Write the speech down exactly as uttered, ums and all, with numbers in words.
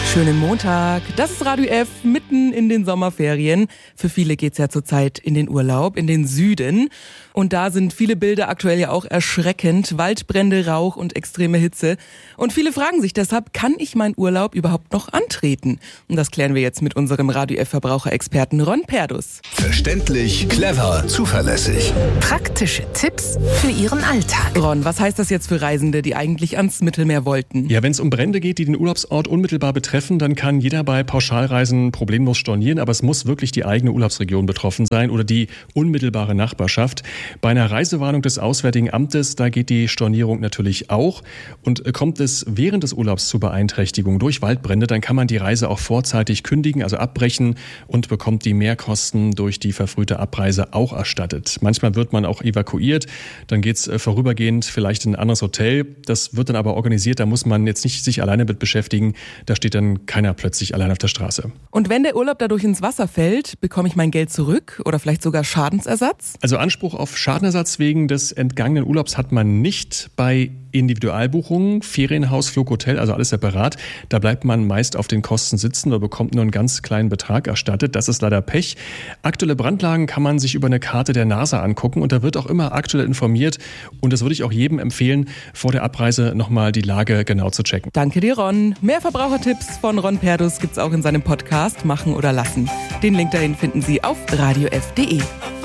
Schönen Montag. Das ist Radio F mitten in den Sommerferien. Für viele geht's ja zurzeit in den Urlaub, in den Süden. Und da sind viele Bilder aktuell ja auch erschreckend. Waldbrände, Rauch und extreme Hitze. Und viele fragen sich deshalb, kann ich meinen Urlaub überhaupt noch antreten? Und das klären wir jetzt mit unserem Radio F-Verbraucherexperten Ron Perdus. Verständlich, clever, zuverlässig. Praktische Tipps für Ihren Alltag. Ron, was heißt das jetzt für Reisende, die eigentlich ans Mittelmeer wollten? Ja, wenn es um Brände geht, die den Urlaubsort unmittelbar betreffen, dann kann jeder bei Pauschalreisen problemlos stornieren, aber es muss wirklich die eigene Urlaubsregion betroffen sein oder die unmittelbare Nachbarschaft. Bei einer Reisewarnung des Auswärtigen Amtes, da geht die Stornierung natürlich auch. Und kommt es während des Urlaubs zu Beeinträchtigungen durch Waldbrände, dann kann man die Reise auch vorzeitig kündigen, also abbrechen und bekommt die Mehrkosten durch die verfrühte Abreise auch erstattet. Manchmal wird man auch evakuiert, dann geht es vorübergehend vielleicht in ein anderes Hotel. Das wird dann aber organisiert, da muss man jetzt nicht sich alleine mit beschäftigen, da steht dann keiner plötzlich allein auf der Straße. Und wenn der Urlaub dadurch ins Wasser fällt, bekomme ich mein Geld zurück oder vielleicht sogar Schadensersatz? Also Anspruch auf Schadenersatz wegen des entgangenen Urlaubs hat man nicht bei Individualbuchungen, Ferienhaus, Flug, Hotel, also alles separat. Da bleibt man meist auf den Kosten sitzen oder bekommt nur einen ganz kleinen Betrag erstattet. Das ist leider Pech. Aktuelle Brandlagen kann man sich über eine Karte der NASA angucken und da wird auch immer aktuell informiert. Und das würde ich auch jedem empfehlen, vor der Abreise nochmal die Lage genau zu checken. Danke dir, Ron. Mehr Verbrauchertipps von Ron Perdus gibt's auch in seinem Podcast Machen oder Lassen. Den Link dahin finden Sie auf radio f punkt de.